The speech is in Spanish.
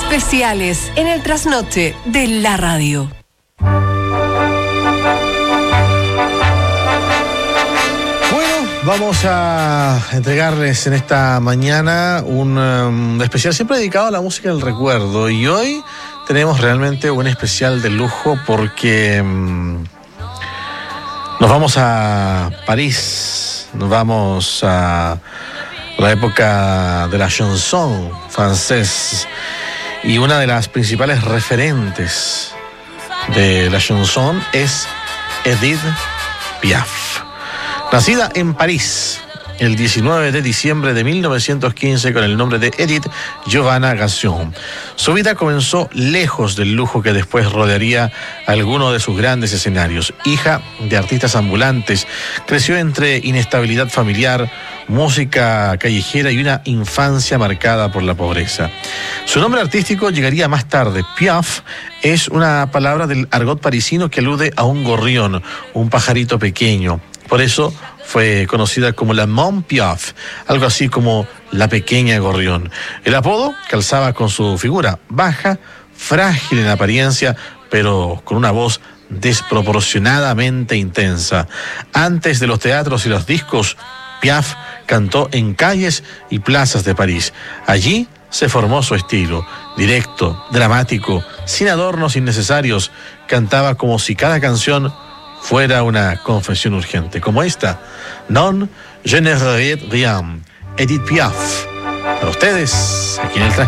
Especiales en el trasnoche de la radio. Vamos a entregarles en esta mañana un especial siempre dedicado a la música del recuerdo. Y hoy tenemos realmente un especial de lujo porque nos vamos a París, nos vamos a la época de la chanson francés. Y una de las principales referentes de la chanson es Edith Piaf. Nacida en París el 19 de diciembre de 1915 con el nombre de Edith Giovanna Gassion. Su vida comenzó lejos del lujo que después rodearía algunos de sus grandes escenarios. Hija de artistas ambulantes, creció entre inestabilidad familiar, música callejera y una infancia marcada por la pobreza. Su nombre artístico llegaría más tarde. Piaf es una palabra del argot parisino que alude a un gorrión, un pajarito pequeño. Por eso fue conocida como la Mame Piaf, algo así como la pequeña gorrión. El apodo calzaba con su figura baja, frágil en apariencia, pero con una voz desproporcionadamente intensa. Antes de los teatros y los discos, Piaf cantó en calles y plazas de París. Allí se formó su estilo, directo, dramático, sin adornos innecesarios. Cantaba como si cada canción fuera una confesión urgente, como esta, Non je ne regrette rien, Edith Piaf. Para ustedes, aquí en el